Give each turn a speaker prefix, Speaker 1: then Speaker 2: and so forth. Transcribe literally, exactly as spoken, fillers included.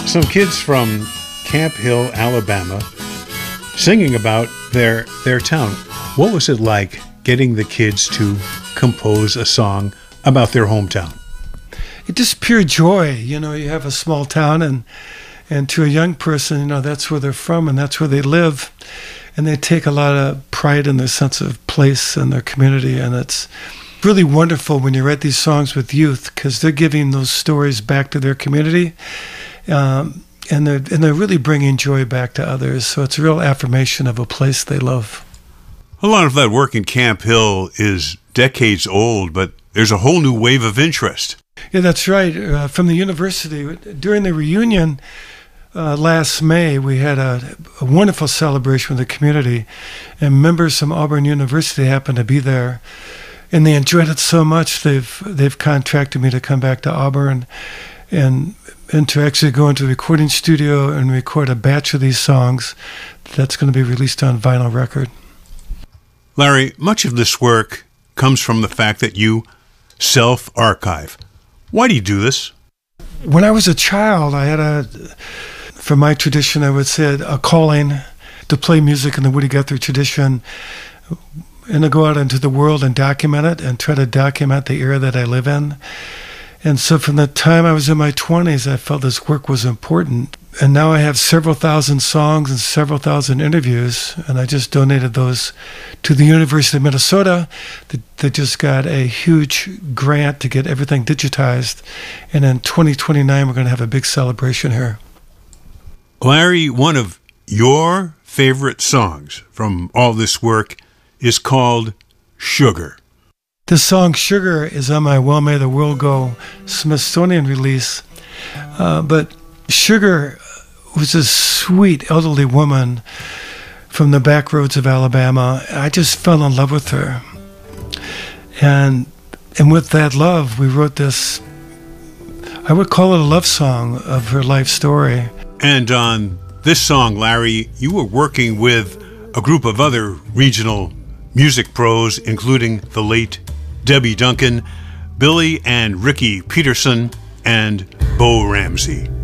Speaker 1: Some kids from Camp Hill, Alabama, singing about their their town. What was it like getting the kids to compose a song about their hometown?
Speaker 2: It's just pure joy. You know, you have a small town, and and to a young person, you know, that's where they're from and that's where they live. And they take a lot of pride in their sense of place and their community. And it's really wonderful when you write these songs with youth, because they're giving those stories back to their community. Um, and they're, and they're really bringing joy back to others. So it's a real affirmation of a place they love.
Speaker 1: A lot of that work in Camp Hill is decades old, but there's a whole new wave of interest.
Speaker 2: Yeah, that's right. Uh, from the university, during the reunion uh, last May, we had a, a wonderful celebration with the community, and members from Auburn University happened to be there, and they enjoyed it so much they've they've contracted me to come back to Auburn and and to actually go into a recording studio and record a batch of these songs that's going to be released on vinyl record.
Speaker 1: Larry, much of this work comes from the fact that you self-archive. Why do you do this?
Speaker 2: When I was a child, I had a, from my tradition, I would say a calling to play music in the Woody Guthrie tradition and to go out into the world and document it and try to document the era that I live in. And so from the time I was in my twenties, I felt this work was important. And now I have several thousand songs and several thousand interviews, and I just donated those to the University of Minnesota. They just got a huge grant to get everything digitized. And in twenty twenty-nine, we're going to have a big celebration here.
Speaker 1: Larry, one of your favorite songs from all this work is called Sugar.
Speaker 2: The song Sugar is on my Well May the World Go Smithsonian release. Uh, but Sugar was a sweet elderly woman from the back roads of Alabama. I just fell in love with her. And and with that love, we wrote this, I would call it a love song of her life story.
Speaker 1: And on this song, Larry, you were working with a group of other regional music pros, including the late Debbie Duncan, Billy and Ricky Peterson, and Bo Ramsey.